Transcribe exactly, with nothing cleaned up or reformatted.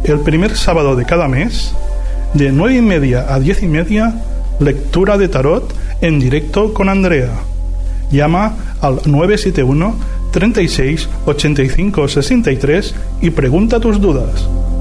el primer sábado de cada mes, de nueve y media a diez y media, lectura de tarot en directo con Andrea. Llama al nueve siete uno, treinta y seis, ochenta y cinco, sesenta y tres y pregunta tus dudas.